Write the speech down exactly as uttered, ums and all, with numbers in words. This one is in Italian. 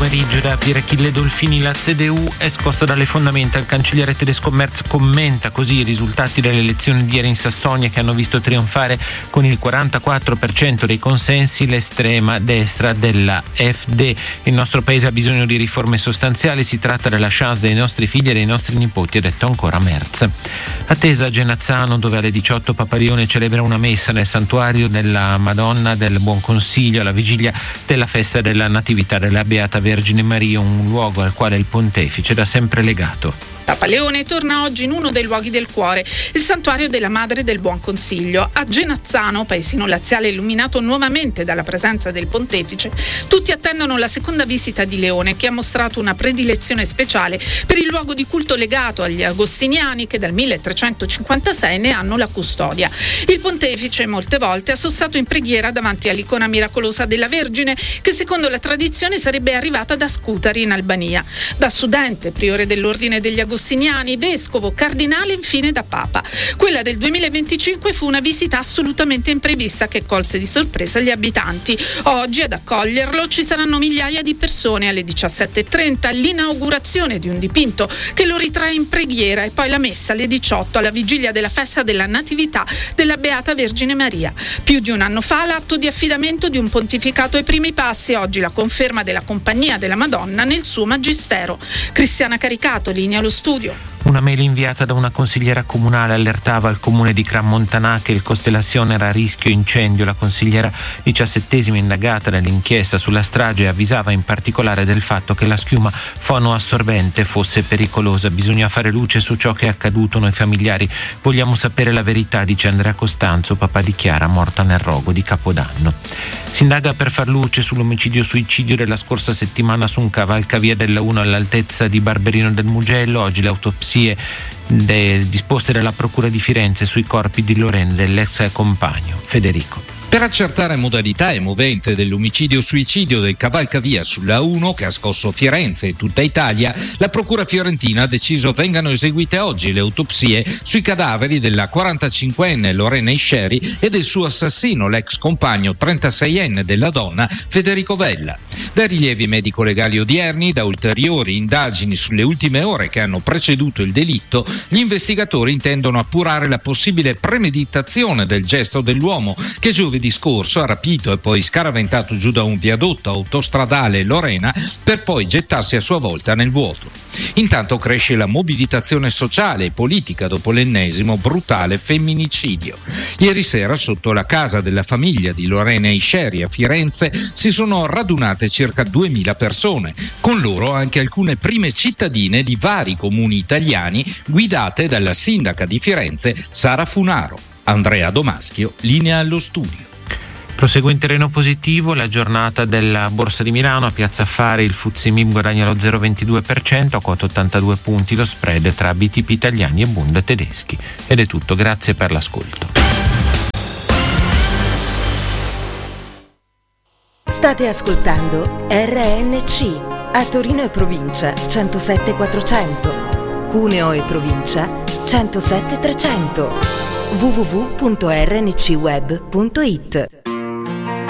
pomeriggio da Pierachille Dolfini. La C D U è scossa dalle fondamenta. Il cancelliere tedesco Merz commenta così i risultati delle elezioni di ieri in Sassonia, che hanno visto trionfare con il quarantaquattro per cento dei consensi l'estrema destra della F D. Il nostro paese ha bisogno di riforme sostanziali, si tratta della chance dei nostri figli e dei nostri nipoti, ha detto ancora Merz. Attesa a Genazzano, dove alle diciotto Papa Leone celebra una messa nel santuario della Madonna del Buon Consiglio alla vigilia della festa della Natività della Beata Vergine Maria, un luogo al quale il pontefice è da sempre legato. Papa Leone torna oggi in uno dei luoghi del cuore, il santuario della Madre del Buon Consiglio. A Genazzano, paesino laziale illuminato nuovamente dalla presenza del pontefice, tutti attendono la seconda visita di Leone, che ha mostrato una predilezione speciale per il luogo di culto legato agli agostiniani, che dal milletrecentocinquantasei ne hanno la custodia. Il pontefice molte volte ha sossato in preghiera davanti all'icona miracolosa della Vergine, che secondo la tradizione sarebbe arrivata da Scutari in Albania. Da studente, priore dell'ordine degli agostiniani, vescovo, cardinale, infine da papa. Quella del duemilaventicinque fu una visita assolutamente imprevista che colse di sorpresa gli abitanti. Oggi ad accoglierlo ci saranno migliaia di persone. Alle diciassette e trenta l'inaugurazione di un dipinto che lo ritrae in preghiera, e poi la messa alle diciotto alla vigilia della festa della Natività della Beata Vergine Maria. Più di un anno fa l'atto di affidamento di un pontificato ai primi passi, oggi la conferma della Compagnia della Madonna nel suo magistero. Cristiana Caricato, linea lo studio. Una mail inviata da una consigliera comunale allertava il comune di Crans-Montana che il Costellazione era a rischio incendio. La consigliera, diciassettesima indagata nell'inchiesta sulla strage, avvisava in particolare del fatto che la schiuma fonoassorbente fosse pericolosa. Bisogna fare luce su ciò che è accaduto. Noi familiari vogliamo sapere la verità, dice Andrea Costanzo, papà di Chiara, morta nel rogo di Capodanno. Si indaga per far luce sull'omicidio-suicidio della scorsa settimana su un cavalcavia della uno all'altezza di Barberino del Mugello. Oggi le autopsie de, disposte dalla Procura di Firenze sui corpi di Lorena e dell'ex compagno Federico. Per accertare modalità e movente dell'omicidio-suicidio del cavalcavia sulla uno che ha scosso Firenze e tutta Italia, la Procura fiorentina ha deciso vengano eseguite oggi le autopsie sui cadaveri della quarantacinquenne Lorena Isceri e del suo assassino, l'ex compagno trentaseienne della donna, Federico Vella. Dai rilievi medico-legali odierni, da ulteriori indagini sulle ultime ore che hanno preceduto il delitto, gli investigatori intendono appurare la possibile premeditazione del gesto dell'uomo che giovedì di scorso ha rapito e poi scaraventato giù da un viadotto autostradale Lorena per poi gettarsi a sua volta nel vuoto. Intanto cresce la mobilitazione sociale e politica dopo l'ennesimo brutale femminicidio. Ieri sera, sotto la casa della famiglia di Lorena Isceri a Firenze, si sono radunate circa duemila persone, con loro anche alcune prime cittadine di vari comuni italiani guidate dalla sindaca di Firenze Sara Funaro. Andrea Domaschio, linea allo studio. Prosegue in terreno positivo la giornata della Borsa di Milano. A Piazza Affari il F T S E M I B guadagna lo zero virgola ventidue per cento, a quota ottantadue punti lo spread tra B T P italiani e Bund tedeschi. Ed è tutto, grazie per l'ascolto. State ascoltando R N C, a Torino e provincia centosette quattrocento, Cuneo e provincia centosette trecento, w w w punto r n c web punto i t.